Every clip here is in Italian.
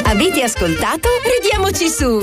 Avete ascoltato? Ridiamoci su!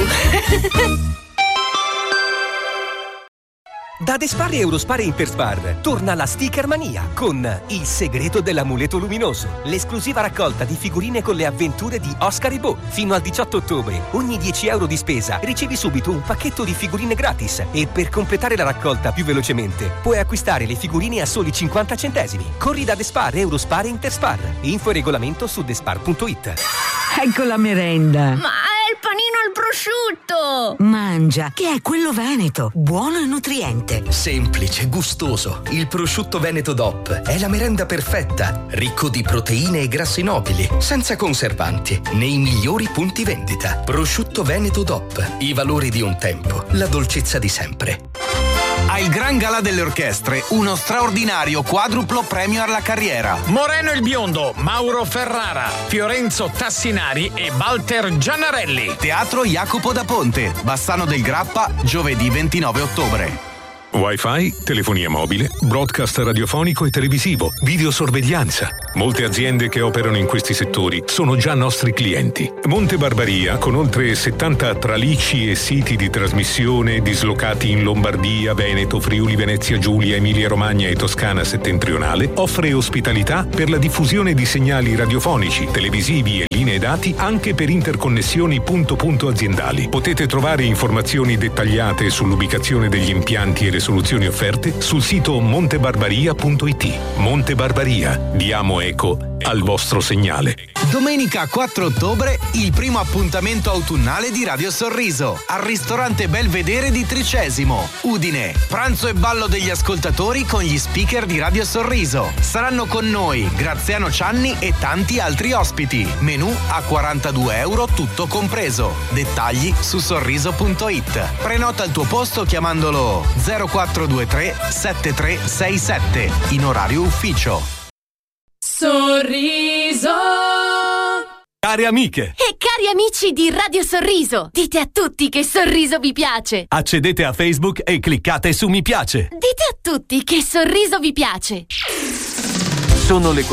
Da Despar e Eurospar e Interspar torna la Sticker Mania con Il segreto dell'amuleto luminoso, l'esclusiva raccolta di figurine con le avventure di Oscar e Bo. Fino al 18 ottobre, ogni 10 euro di spesa ricevi subito un pacchetto di figurine gratis e per completare la raccolta più velocemente puoi acquistare le figurine a soli 50 centesimi. Corri da Despar, Eurospar e Interspar. Info e regolamento su despar.it. Ecco la merenda. Ma è il panino al prosciutto! Mangia, che è quello veneto, buono e nutriente. Semplice, gustoso. Il prosciutto veneto DOP è la merenda perfetta, ricco di proteine e grassi nobili, senza conservanti, nei migliori punti vendita. Prosciutto veneto DOP, i valori di un tempo, la dolcezza di sempre. Al Gran Gala delle Orchestre, uno straordinario quadruplo premio alla carriera. Moreno il Biondo, Mauro Ferrara, Fiorenzo Tassinari e Walter Giannarelli. Teatro Jacopo da Ponte, Bassano del Grappa, giovedì 29 ottobre. Wi-Fi, telefonia mobile, broadcast radiofonico e televisivo, videosorveglianza. Molte aziende che operano in questi settori sono già nostri clienti. Monte Barbaria, con oltre 70 tralicci e siti di trasmissione dislocati in Lombardia, Veneto, Friuli, Venezia Giulia, Emilia Romagna e Toscana settentrionale, offre ospitalità per la diffusione di segnali radiofonici, televisivi e linee dati anche per interconnessioni punto-punto aziendali. Potete trovare informazioni dettagliate sull'ubicazione degli impianti e le soluzioni offerte sul sito montebarbaria.it. Monte Barbaria, diamo eco al vostro segnale. Domenica 4 ottobre, il primo appuntamento autunnale di Radio Sorriso al ristorante Belvedere di Tricesimo, Udine. Pranzo e ballo degli ascoltatori con gli speaker di Radio Sorriso. Saranno con noi Graziano Cianni e tanti altri ospiti. Menù a 42 euro tutto compreso. Dettagli su sorriso.it. Prenota il tuo posto chiamandolo 0423 7367 in orario ufficio. Sorriso. Cari amiche e cari amici di Radio Sorriso, dite a tutti che Sorriso vi piace. accedete a Facebook e cliccate su mi piace. Dite a tutti che Sorriso vi piace. Sono le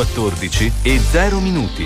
14:0.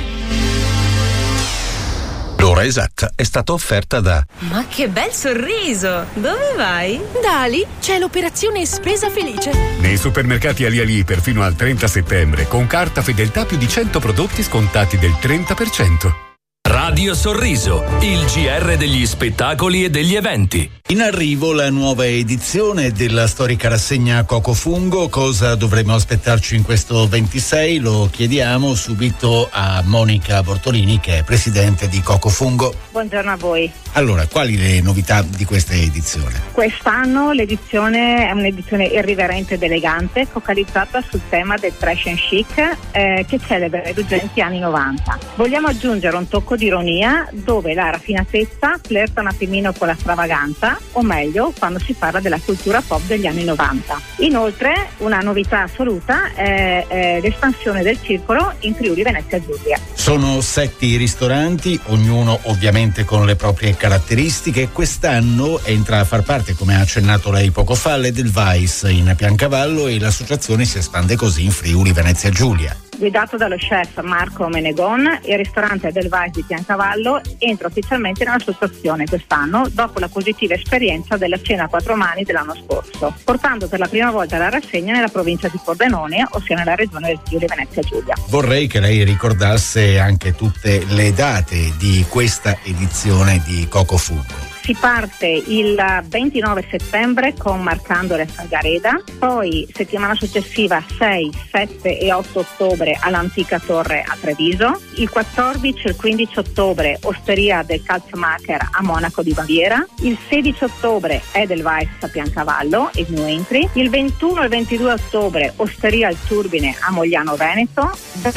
L'ora esatta è stata offerta da... Ma che bel sorriso! Dove vai? Da Ali c'è l'operazione Spesa Felice. Nei supermercati Ali perfino al 30 settembre, con carta fedeltà più di 100 prodotti scontati del 30%. Radio Sorriso, il GR degli spettacoli e degli eventi. In arrivo la nuova edizione della storica rassegna Coco Fungo. Cosa dovremmo aspettarci in questo 26? Lo chiediamo subito a Monica Bortolini, che è presidente di Coco Fungo. Buongiorno a voi. Allora, quali le novità di questa edizione? Quest'anno l'edizione è un'edizione irriverente ed elegante, focalizzata sul tema del trash and chic, che celebra i ruggenti anni 90. Vogliamo aggiungere un tocco di ironia, dove la raffinatezza flirta un attimino con la stravaganza, o meglio quando si parla della cultura pop degli anni 90. Inoltre una novità assoluta è l'espansione del circolo in Friuli Venezia Giulia. Sono 7 i ristoranti, ognuno ovviamente con le proprie caratteristiche. Quest'anno entra a far parte, come ha accennato lei poco fa, l'Edelweiss in Piancavallo, e l'associazione si espande così in Friuli Venezia Giulia. Guidato dallo chef Marco Menegon, il ristorante Edelweiss di Piancavallo entra ufficialmente nell'associazione quest'anno, dopo la positiva esperienza della cena a 4 mani dell'anno scorso, portando per la prima volta la rassegna nella provincia di Pordenone, ossia nella regione del Friuli Venezia Giulia. Vorrei che lei ricordasse anche tutte le date di questa edizione di Coco Fungo. Si parte il 29 settembre con Marcandole a Salgareda, poi settimana successiva 6, 7 e 8 ottobre all'Antica Torre a Treviso, il 14 e il 15 ottobre Osteria del Kalzmacher a Monaco di Baviera, il 16 ottobre Edelweiss a Piancavallo e New Entry, il 21 e il 22 ottobre Osteria al Turbine a Mogliano Veneto,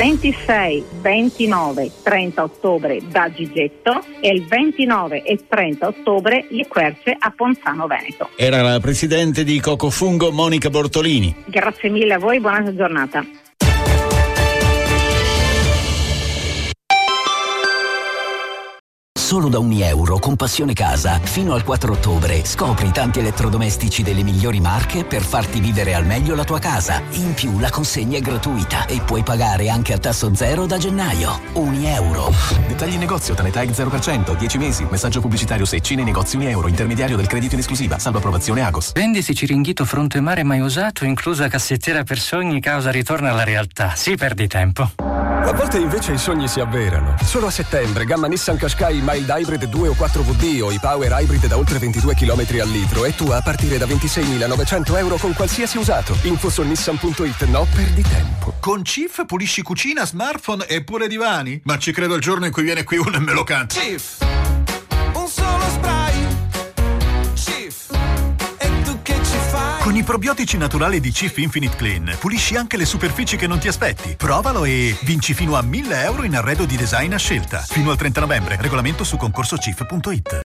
26, 29, 30 ottobre da Gigetto e il 29 e 30 ottobre le Querce a Ponzano Veneto. Era la presidente di Coco Fungo, Monica Bortolini. Grazie mille a voi, buona giornata. Solo da €1 con Passione Casa, fino al 4 ottobre, scopri tanti elettrodomestici delle migliori marche per farti vivere al meglio la tua casa. In più la consegna è gratuita e puoi pagare anche a tasso zero da gennaio. €1. Dettagli in negozio, Tanetag 0%, 10 mesi, messaggio pubblicitario Secci nei negozi €1, intermediario del credito in esclusiva, salvo approvazione Agos. Vendisi Ciringhito fronte mare mai usato, inclusa cassettiera per sogni, causa ritorno alla realtà. Sì, perdi tempo. A volte invece i sogni si avverano. Solo a settembre, gamma Nissan Qashqai Mild Hybrid 2 o 4WD o i Power Hybrid da oltre 22 km al litro e tu a partire da €26.900 con qualsiasi usato. Info su nissan.it, no perdi tempo. Con CIF pulisci cucina, smartphone e pure divani? Ma ci credo il giorno in cui viene qui uno e me lo canta. CIF, un solo spray. CIF, e tu che ci fai? Con i probiotici naturali di CIF Infinite Clean pulisci anche le superfici che non ti aspetti. Provalo e vinci fino a €1.000 in arredo di design a scelta. Fino al 30 novembre. Regolamento su concorsocif.it.